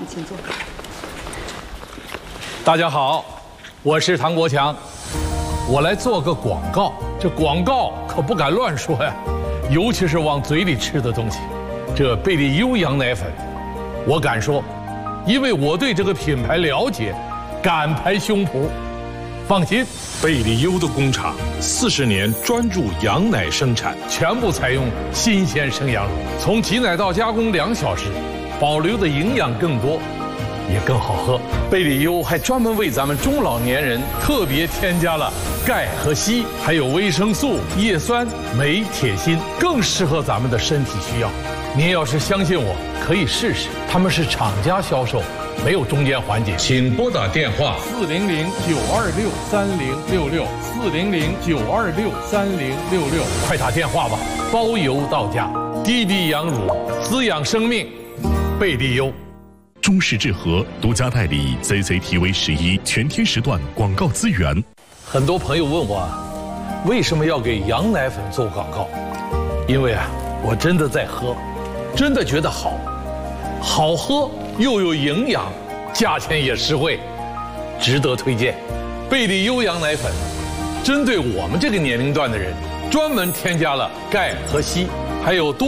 请坐。 大家好，我是唐国强，我来做个广告。这广告可不敢乱说呀，尤其是往嘴里吃的东西。这贝利优羊奶粉，我敢说，因为我对这个品牌了解，敢拍胸脯。放心， 贝利优的工厂40年专注羊奶生产， 全部采用新鲜生羊乳，从挤奶到加工2小时，保留的营养更多，也更好喝。贝利优还专门为咱们中老年人特别添加了钙和硒，还有维生素、叶酸、镁、铁、锌，更适合咱们的身体需要。您要是相信我，可以试试。他们是厂家销售，没有中间环节。请拨打电话400-926-3066，400-926-3066，快打电话吧，包邮到家。滴滴羊乳，滋养生命，贝利优。 中视智和独家代理 CCTV11全天时段广告资源。 很多朋友问我，为什么要给羊奶粉做广告？因为我真的在喝，真的觉得好喝又有营养，价钱也实惠，值得推荐。贝利优羊奶粉针对我们这个年龄段的人，专门添加了钙和硒，还有多